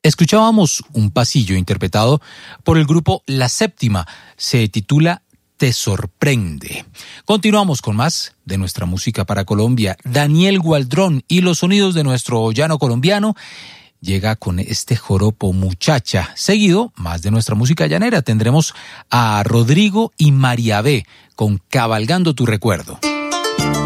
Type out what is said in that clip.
Escuchábamos Un pasillo interpretado por el grupo La Séptima. Se titula Te sorprende. Continuamos con más de nuestra música para Colombia. Daniel Gualdrón y los sonidos de nuestro llano colombiano llega con este joropo Muchacha. Seguido, más de nuestra música llanera. Tendremos a Rodrigo y María B. con Cabalgando tu recuerdo.